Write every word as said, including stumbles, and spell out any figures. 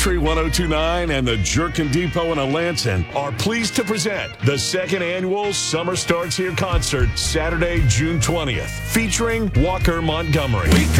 Tree ten twenty-nine and the Jerkin Depot in Alanson are pleased to present the second annual Summer Starts Here concert Saturday, June twentieth, featuring Walker Montgomery.